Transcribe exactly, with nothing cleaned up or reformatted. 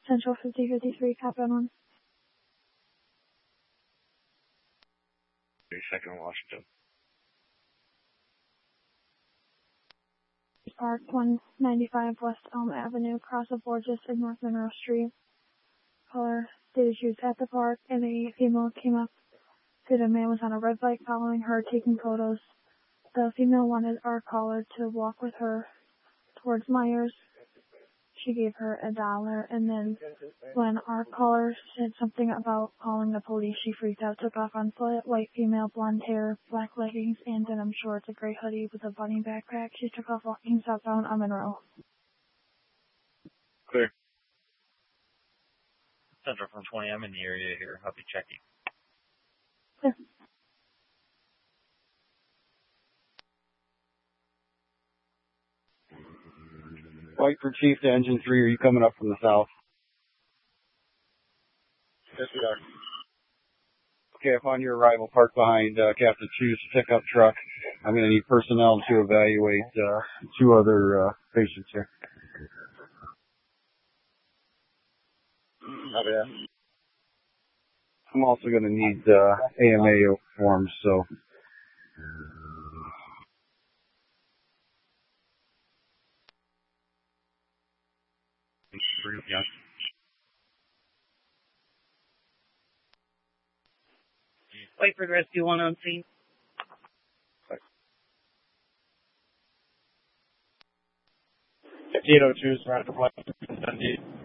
Central fifty fifty-three, copy on one. Second Washington. Park, one ninety-five West Elm Avenue, cross of Borges and North Monroe Street. Caller stated she was at the park, and a female came up. Said a man was on a red bike following her, taking photos. The female wanted our caller to walk with her towards Myers. She gave her a dollar, and then when our caller said something about calling the police, she freaked out, took off on foot. White female, blonde hair, black leggings, and denim shorts, a gray hoodie with a bunny backpack. She took off walking southbound on Monroe. Clear. Central from twenty, I'm in the area here. I'll be checking. Clear. White for Chief to Engine three, are you coming up from the south? Yes, we are. Okay, upon your arrival, park behind uh, Captain Chu's pickup truck. I'm going to need personnel to evaluate uh, two other uh, patients here. Not bad. I'm also going to need uh, A M A forms, so... Yeah. Wait for the rescue one on scene. fifteen oh two is right to